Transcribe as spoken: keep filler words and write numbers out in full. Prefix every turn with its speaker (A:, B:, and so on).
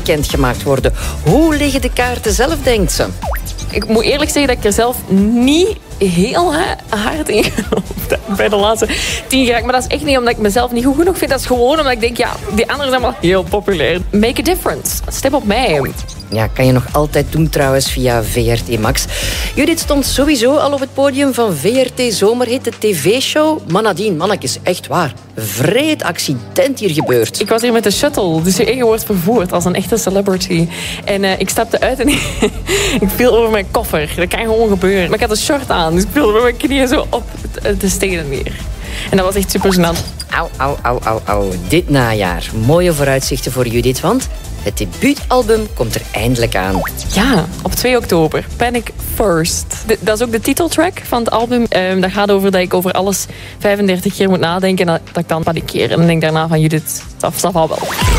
A: bekendgemaakt worden. Hoe liggen de kaarten zelf, denkt ze?
B: Ik moet eerlijk zeggen dat ik er zelf niet heel hard in geloofd bij de laatste tien jaar. Maar dat is echt niet omdat ik mezelf niet goed genoeg vind. Dat is gewoon omdat ik denk, ja, die anderen zijn wel heel populair. Make a difference. Step op mij.
A: Ja, kan je nog altijd doen trouwens via V R T Max. Judith stond sowieso al op het podium van V R T Zomerhit, de tv-show. Maar nadien, mannetjes, echt waar. Vreed accident hier gebeurd.
B: Ik was hier met de shuttle, dus je wordt vervoerd als een echte celebrity. En uh, ik stapte uit en ik viel over mijn koffer. Dat kan gewoon gebeuren. Maar ik had een short aan, dus ik viel met mijn knieën zo op de stenen neer. En dat was echt super gênant.
A: Au, au, au, au, au. Dit najaar. Mooie vooruitzichten voor Judith, want het debuutalbum komt er eindelijk aan.
B: Ja, op twee oktober. Panic First. De, dat is ook de titeltrack van het album. Um, dat gaat over dat ik over alles vijfendertig keer moet nadenken en dat, dat ik dan panikeer. En dan denk ik daarna van Judith, dat zal wel wel.